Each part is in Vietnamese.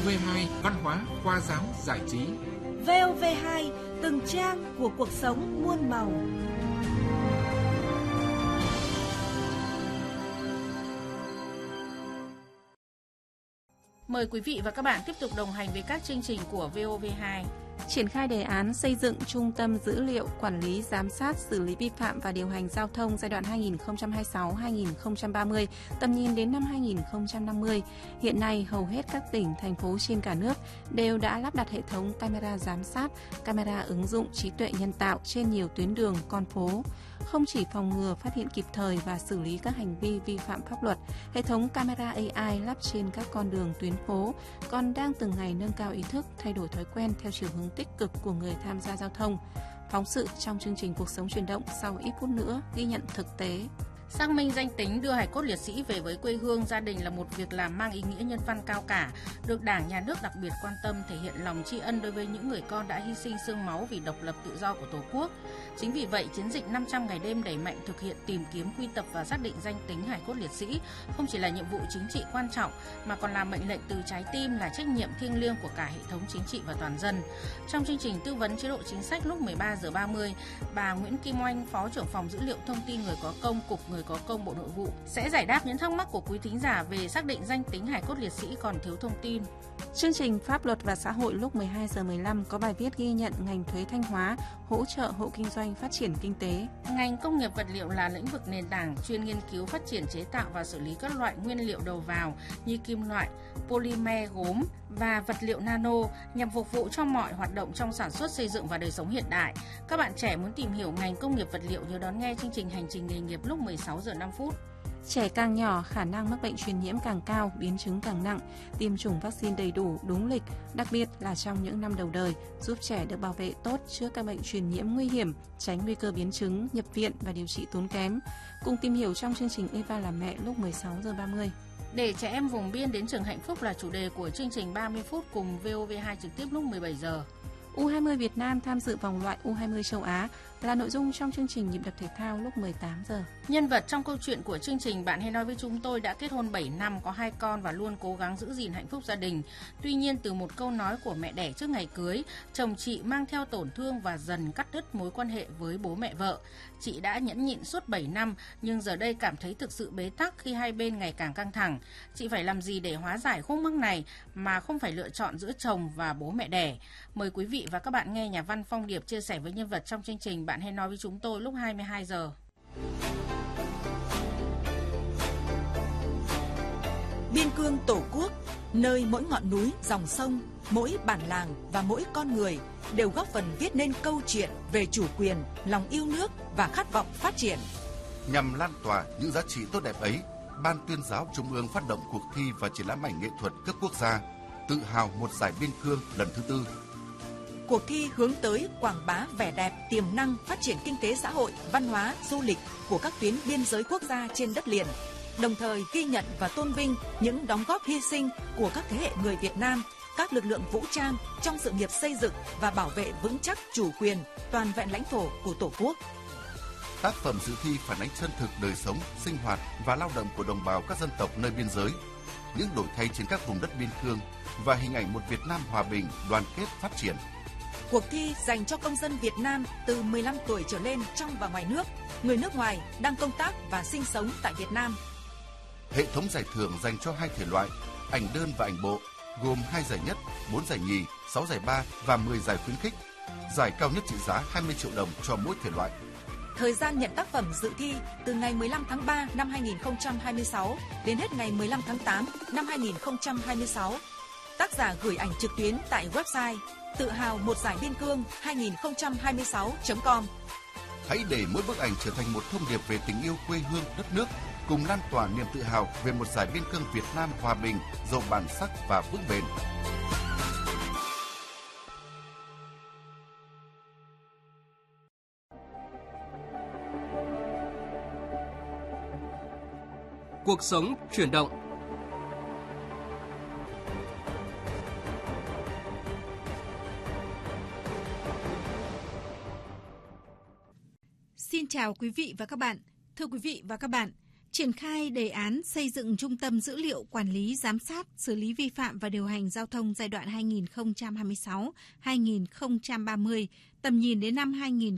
VOV2 Văn hóa, khoa giáo, giải trí. VOV2 từng trang của cuộc sống muôn màu. Mời quý vị và các bạn tiếp tục đồng hành với các chương trình của VOV2. Triển khai đề án xây dựng trung tâm dữ liệu quản lý, giám sát, xử lý vi phạm và điều hành giao thông giai đoạn 2026-2030, tầm nhìn đến năm 2050. Hiện nay, hầu hết các tỉnh, thành phố trên cả nước đều đã lắp đặt hệ thống camera giám sát, camera ứng dụng trí tuệ nhân tạo trên nhiều tuyến đường, con phố. Không chỉ phòng ngừa, phát hiện kịp thời và xử lý các hành vi vi phạm pháp luật, hệ thống camera AI lắp trên các con đường, tuyến phố còn đang từng ngày nâng cao ý thức, thay đổi thói quen theo chiều hướng tích cực của người tham gia giao thông. Phóng sự trong chương trình Cuộc sống chuyển động sau ít phút nữa ghi nhận thực tế. Xác minh danh tính, đưa hài cốt liệt sĩ về với quê hương gia đình là một việc làm mang ý nghĩa nhân văn cao cả, được Đảng, Nhà nước đặc biệt quan tâm, thể hiện lòng tri ân đối với những người con đã hy sinh xương máu vì độc lập tự do của Tổ quốc. Chính vì vậy, chiến dịch 500 ngày đêm đẩy mạnh thực hiện tìm kiếm, quy tập và xác định danh tính hài cốt liệt sĩ không chỉ là nhiệm vụ chính trị quan trọng mà còn là mệnh lệnh từ trái tim, là trách nhiệm thiêng liêng của cả hệ thống chính trị và toàn dân. Trong chương trình tư vấn chế độ chính sách lúc 13:30, bà Nguyễn Kim Oanh, Phó trưởng phòng dữ liệu thông tin người có công, Cục Người có công Bộ Nội vụ sẽ giải đáp những thắc mắc của quý thính giả về xác định danh tính hài cốt liệt sĩ còn thiếu thông tin. Chương trình Pháp luật và xã hội lúc 12:15 có bài viết ghi nhận ngành thuế Thanh Hóa hỗ trợ hộ kinh doanh phát triển kinh tế. Ngành công nghiệp vật liệu là lĩnh vực nền tảng chuyên nghiên cứu, phát triển, chế tạo và xử lý các loại nguyên liệu đầu vào như kim loại, polymer, gốm và vật liệu nano nhằm phục vụ cho mọi hoạt động trong sản xuất, xây dựng và đời sống hiện đại. Các bạn trẻ muốn tìm hiểu ngành công nghiệp vật liệu nhớ đón nghe chương trình Hành trình nghề nghiệp lúc 16:05. Trẻ càng nhỏ, khả năng mắc bệnh truyền nhiễm càng cao, biến chứng càng nặng. Tiêm chủng vaccine đầy đủ, đúng lịch, đặc biệt là trong những năm đầu đời, giúp trẻ được bảo vệ tốt trước các bệnh truyền nhiễm nguy hiểm, tránh nguy cơ biến chứng, nhập viện và điều trị tốn kém. Cùng tìm hiểu trong chương trình Eva là mẹ lúc 16:30. Để trẻ em vùng biên đến trường hạnh phúc là chủ đề của chương trình 30 phút cùng VOV2 trực tiếp lúc 17 giờ. U20 Việt Nam tham dự vòng loại U20 châu Á là nội dung trong chương trình Nhịp đập thể thao lúc 18 giờ. Nhân vật trong câu chuyện của chương trình Bạn Hay Nói Với Chúng Tôi đã kết hôn 7 năm, có 2 con và luôn cố gắng giữ gìn hạnh phúc gia đình. Tuy nhiên, từ một câu nói của mẹ đẻ trước ngày cưới, chồng chị mang theo tổn thương và dần cắt đứt mối quan hệ với bố mẹ vợ. Chị đã nhẫn nhịn suốt 7 năm, nhưng giờ đây cảm thấy thực sự bế tắc khi hai bên ngày càng căng thẳng. Chị phải làm gì để hóa giải khúc mắc này mà không phải lựa chọn giữa chồng và bố mẹ đẻ? Mời quý vị và các bạn nghe nhà văn Phong Điệp chia sẻ với nhân vật trong chương trình Bạn Hay Nói Với Chúng Tôi lúc 22 giờ. Biên cương Tổ quốc, nơi mỗi ngọn núi, dòng sông, mỗi bản làng và mỗi con người đều góp phần viết nên câu chuyện về chủ quyền, lòng yêu nước và khát vọng phát triển. Nhằm lan tỏa những giá trị tốt đẹp ấy, Ban Tuyên giáo Trung ương phát động cuộc thi và triển lãm ảnh nghệ thuật cấp quốc gia Tự hào một giải biên cương lần thứ 4. Cuộc thi hướng tới quảng bá vẻ đẹp, tiềm năng, phát triển kinh tế xã hội, văn hóa, du lịch của các tuyến biên giới quốc gia trên đất liền, đồng thời ghi nhận và tôn vinh những đóng góp hy sinh của các thế hệ người Việt Nam, các lực lượng vũ trang trong sự nghiệp xây dựng và bảo vệ vững chắc chủ quyền, toàn vẹn lãnh thổ của Tổ quốc. Tác phẩm dự thi phản ánh chân thực đời sống, sinh hoạt và lao động của đồng bào các dân tộc nơi biên giới, những đổi thay trên các vùng đất biên cương và hình ảnh một Việt Nam hòa bình, đoàn kết, phát triển. Cuộc thi dành cho công dân Việt Nam từ 15 tuổi trở lên trong và ngoài nước, người nước ngoài đang công tác và sinh sống tại Việt Nam. Hệ thống giải thưởng dành cho 2 thể loại, ảnh đơn và ảnh bộ, gồm 2 giải nhất, 4 giải nhì, 6 giải ba và 10 giải khuyến khích. Giải cao nhất trị giá 20 triệu đồng cho mỗi thể loại. Thời gian nhận tác phẩm dự thi từ ngày 15 tháng 3 năm 2026 đến hết ngày 15 tháng 8 năm 2026. Tác giả gửi ảnh trực tuyến tại website tự hào một giải biên cương 2026.com. Hãy để mỗi bức ảnh trở thành một thông điệp về tình yêu quê hương, đất nước, cùng lan tỏa niềm tự hào về một giải biên cương Việt Nam hòa bình, giàu bản sắc và vững bền. Cuộc sống chuyển động. Xin chào quý vị và các bạn. Thưa quý vị và các bạn, Triển khai đề án xây dựng trung tâm dữ liệu quản lý, giám sát, xử lý vi phạm và điều hành giao thông giai đoạn 2026-2030, tầm nhìn đến năm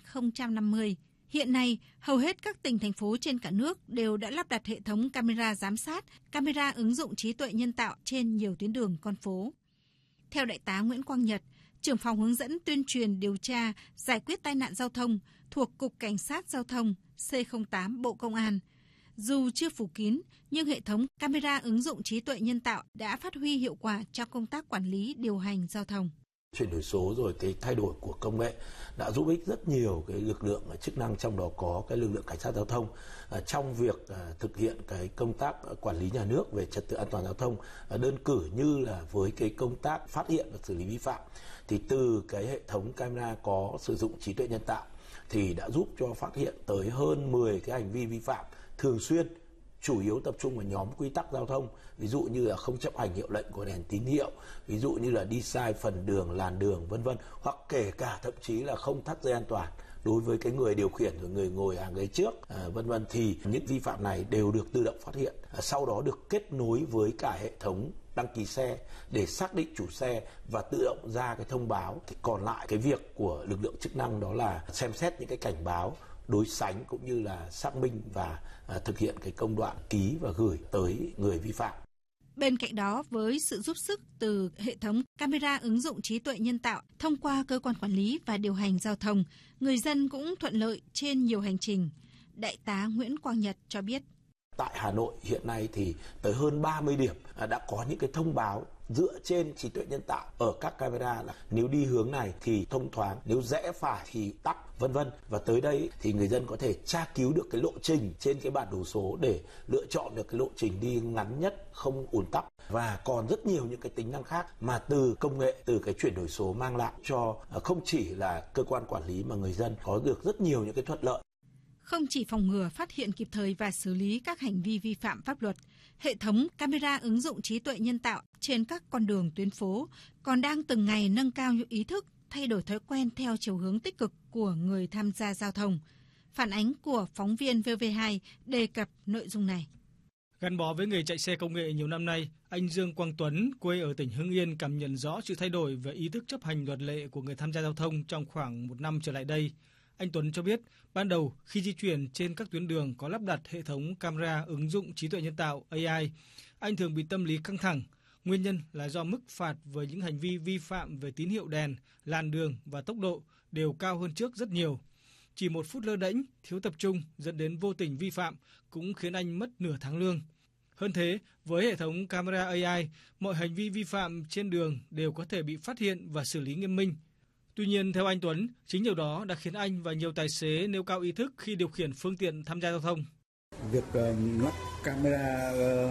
2050. Hiện nay, hầu hết các tỉnh, thành phố trên cả nước đều đã lắp đặt hệ thống camera giám sát, camera ứng dụng trí tuệ nhân tạo trên nhiều tuyến đường con phố. Theo Đại tá Nguyễn Quang Nhật, trưởng phòng hướng dẫn tuyên truyền điều tra, giải quyết tai nạn giao thông thuộc Cục Cảnh sát Giao thông C08 Bộ Công an, dù chưa phủ kín, nhưng hệ thống camera ứng dụng trí tuệ nhân tạo đã phát huy hiệu quả cho công tác quản lý điều hành giao thông. Chuyển đổi số rồi cái thay đổi của công nghệ đã giúp ích rất nhiều cái lực lượng chức năng, trong đó có cái lực lượng cảnh sát giao thông trong việc thực hiện cái công tác quản lý nhà nước về trật tự an toàn giao thông, đơn cử như là với cái công tác phát hiện và xử lý vi phạm. Thì từ cái hệ thống camera có sử dụng trí tuệ nhân tạo thì đã giúp cho phát hiện tới hơn 10 cái hành vi vi phạm thường xuyên, chủ yếu tập trung vào nhóm quy tắc giao thông, ví dụ như là không chấp hành hiệu lệnh của đèn tín hiệu, ví dụ như là đi sai phần đường, làn đường, vân vân, hoặc kể cả thậm chí là không thắt dây an toàn đối với cái người điều khiển và người ngồi hàng ghế trước, vân vân. Thì những vi phạm này đều được tự động phát hiện, sau đó được kết nối với cả hệ thống đăng ký xe để xác định chủ xe và tự động ra cái thông báo. Thì còn lại cái việc của lực lượng chức năng đó là xem xét những cái cảnh báo, đối sánh cũng như là xác minh và thực hiện cái công đoạn ký và gửi tới người vi phạm. Bên cạnh đó, với sự giúp sức từ hệ thống camera ứng dụng trí tuệ nhân tạo thông qua cơ quan quản lý và điều hành giao thông, người dân cũng thuận lợi trên nhiều hành trình. Đại tá Nguyễn Quang Nhật cho biết. Tại Hà Nội hiện nay thì tới hơn 30 điểm đã có những cái thông báo dựa trên trí tuệ nhân tạo ở các camera là nếu đi hướng này thì thông thoáng, nếu rẽ phải thì tắc, vân vân. Và tới đây thì người dân có thể tra cứu được cái lộ trình trên cái bản đồ số để lựa chọn được cái lộ trình đi ngắn nhất, không ùn tắc. Và còn rất nhiều những cái tính năng khác mà từ công nghệ, từ cái chuyển đổi số mang lại cho không chỉ là cơ quan quản lý mà người dân có được rất nhiều những cái thuận lợi. Không chỉ phòng ngừa, phát hiện kịp thời và xử lý các hành vi vi phạm pháp luật, hệ thống camera ứng dụng trí tuệ nhân tạo trên các con đường tuyến phố còn đang từng ngày nâng cao ý thức, thay đổi thói quen theo chiều hướng tích cực của người tham gia giao thông. Phản ánh của phóng viên VV2 đề cập nội dung này. Gắn bó với nghề chạy xe công nghệ nhiều năm nay, anh Dương Quang Tuấn, quê ở tỉnh Hưng Yên, cảm nhận rõ sự thay đổi về ý thức chấp hành luật lệ của người tham gia giao thông trong khoảng 1 năm trở lại đây. Anh Tuấn cho biết, ban đầu khi di chuyển trên các tuyến đường có lắp đặt hệ thống camera ứng dụng trí tuệ nhân tạo AI, anh thường bị tâm lý căng thẳng. Nguyên nhân là do mức phạt với những hành vi vi phạm về tín hiệu đèn, làn đường và tốc độ đều cao hơn trước rất nhiều. Chỉ 1 phút lơ đễnh, thiếu tập trung dẫn đến vô tình vi phạm cũng khiến anh mất nửa tháng lương. Hơn thế, với hệ thống camera AI, mọi hành vi vi phạm trên đường đều có thể bị phát hiện và xử lý nghiêm minh. Tuy nhiên, theo anh Tuấn, chính điều đó đã khiến anh và nhiều tài xế nêu cao ý thức khi điều khiển phương tiện tham gia giao thông. Việc lắp camera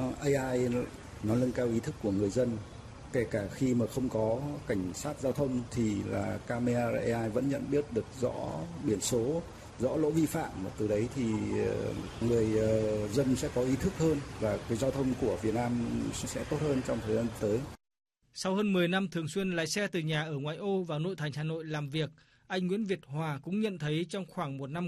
AI nó nâng cao ý thức của người dân. Kể cả khi mà không có cảnh sát giao thông thì là camera AI vẫn nhận biết được rõ biển số, rõ lỗi vi phạm. Và từ đấy thì người dân sẽ có ý thức hơn và cái giao thông của Việt Nam sẽ tốt hơn trong thời gian tới. Sau hơn 10 năm thường xuyên lái xe từ nhà ở ngoại ô vào nội thành Hà Nội làm việc, anh Nguyễn Việt Hòa cũng nhận thấy trong khoảng 1 năm